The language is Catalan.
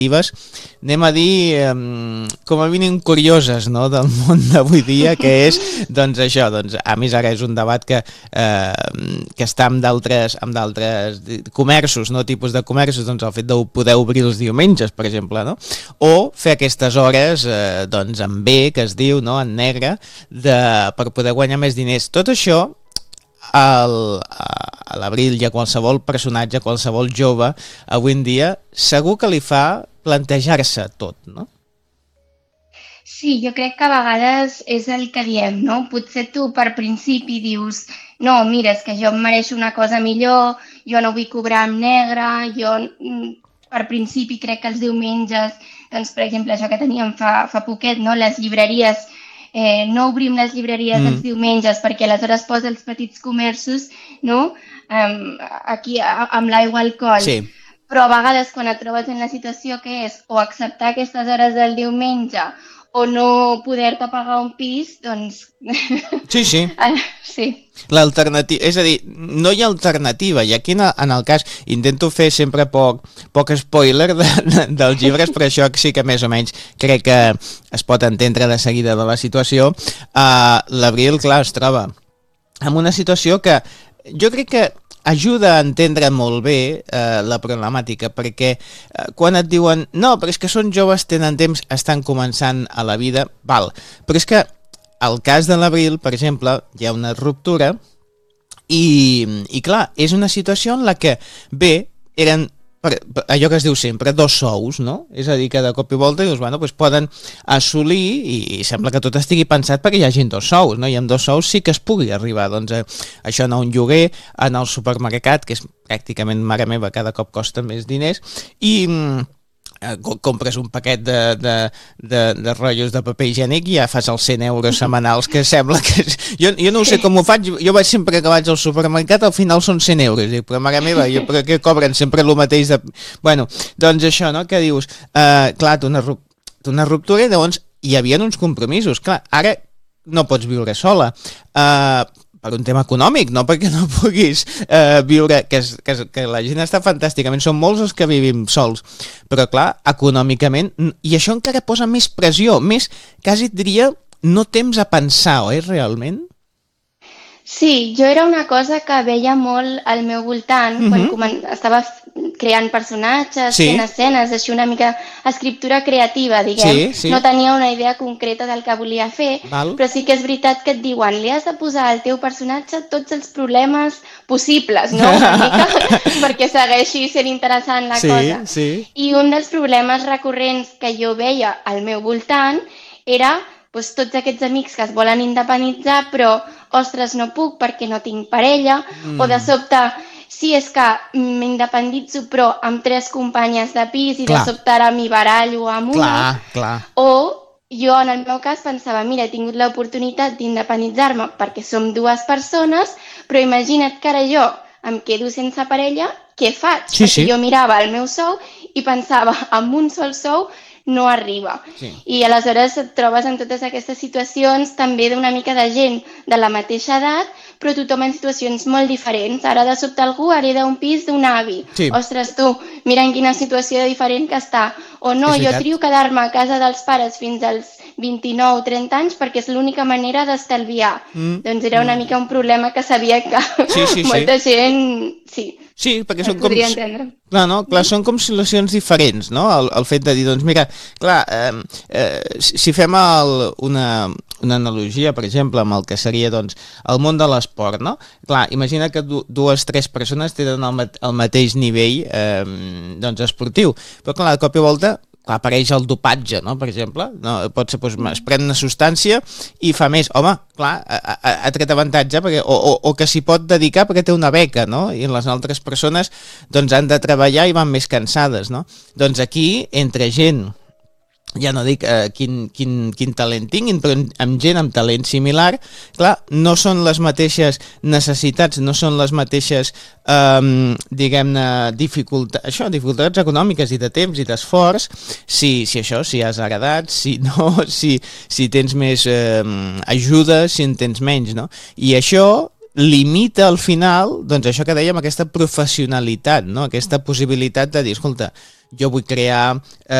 anem a dir, com a mínim curioses, no?, del món d'avui dia, que és, doncs això, doncs, a més ara és un debat que està amb d'altres comerços, no?, tipus de comerços, doncs el fet de poder obrir els diumenges, per exemple, no?, o fer aquestes hores, doncs, en B, que es diu, no?, en negre, per poder guanyar més diners. Tot això, a l'Abril i a qualsevol personatge, a qualsevol jove, avui en dia, segur que li fa plantejar-se tot, no? Sí, jo crec que a vegades és el que diem, no? Potser tu per principi dius no, mira, és que jo em mereixo una cosa millor, jo no vull cobrar en negre, jo per principi crec que els diumenges, doncs per exemple això que teníem fa poquet, no? Les llibreries, no obrim les llibreries els diumenges perquè aleshores posa els petits comerços, no? Aquí amb l'aigua alcohol. Sí. Però a vegades quan et trobes en la situació que és o acceptar aquestes hores del diumenge o no poder-te pagar un pis, doncs... Sí. Sí. L'alternativa, és a dir, no hi ha alternativa, i aquí en el cas intento fer sempre poc spoiler dels llibres, però això sí que més o menys crec que es pot entendre de seguida de la situació. L'Abril, clar, es troba en una situació que jo crec que ajuda a entendre molt bé la problemàtica, perquè quan et diuen no, però és que són joves, tenen temps, estan començant a la vida, val, però és que al cas de l'Abril, per exemple, hi ha una ruptura i clar, és una situació en la que bé, eren allò que es diu sempre, 2 sous, no? És a dir, que de cop i volta dius, bueno, doncs poden assolir, i sembla que tot estigui pensat perquè hi hagin 2 sous, no? I amb 2 sous sí que es pugui arribar, doncs, això anar a un lloguer, anar al supermercat, que és pràcticament, mare meva, cada cop costa més diners, i compres un paquet de rotllos de paper higiènic i ja fas els 100 euros setmanals, que sembla que... Jo no sé com ho faig, jo vaig sempre que vaig al supermercat, al final són 100 euros, dic, però mare meva, però què cobren sempre el mateix de... Bueno, doncs això, no?, que dius, clar, una ruptura, i llavors hi havia uns compromisos, clar, ara no pots viure sola, per un tema econòmic, no perquè no puguis viure, que la gent està fantàsticament, són molts els que vivim sols, però clar, econòmicament, i això encara posa més pressió, més, quasi et diria, no temps a pensar, oi, realment? Sí, jo era una cosa que veia molt al meu voltant, quan estava creant personatges, fent escenes, així una mica escriptura creativa, diguem. Sí. No tenia una idea concreta del que volia fer, però sí que és veritat que et diuen li has de posar al teu personatge tots els problemes possibles, no? Una mica, perquè segueixi sent interessant la cosa. Sí. I un dels problemes recurrents que jo veia al meu voltant era doncs, tots aquests amics que es volen independitzar, però, ostres, no puc perquè no tinc parella, o de sobte, sí, és que m'independitzo, però amb 3 companyes de pis i de sobte ara m'hi barallo amb una. Clar. O jo, en el meu cas, pensava, mira, he tingut l'oportunitat d'independitzar-me perquè som 2 persones, però imagina't que ara jo em quedo sense parella, què faig? Perquè jo mirava el meu sou i pensava, amb un sol sou no arriba. I aleshores et trobes en totes aquestes situacions també d'una mica de gent de la mateixa edat, però tothom en situacions molt diferents. Ara de sobte algú hereda un pis d'un avi. Ostres, tu, mira en quina situació diferent que està. O no, jo trio quedar-me a casa dels pares fins als 29 o 30 anys perquè és l'única manera d'estalviar. Doncs era una mica un problema que sabia que molta gent... Sí, perquè són com... Clar, són com situacions diferents, no? El fet de dir, doncs mira, clar, si fem una analogia, per exemple, amb el que seria doncs, el món de l'esport, no? Clar, imagina que 2 o 3 persones tenen el mateix nivell doncs, esportiu, però clar, de cop i volta apareix el dopatge, no? Per exemple, no? Pot ser, doncs, es pren una substància i fa més, home, clar, ha tret avantatge perquè, o que s'hi pot dedicar perquè té una beca, no? I les altres persones doncs han de treballar i van més cansades, no? Doncs aquí, entre gent, ja no dic quin talent tinguin, però amb gent amb talent similar, clar, no són les mateixes necessitats, no són les mateixes, diguem-ne, dificultats econòmiques i de temps i d'esforç, si has heredat, si tens més ajuda, si en tens menys, no? I això limita al final, doncs això que dèiem, aquesta professionalitat, no? Aquesta possibilitat de dir, escolta, jo vull crear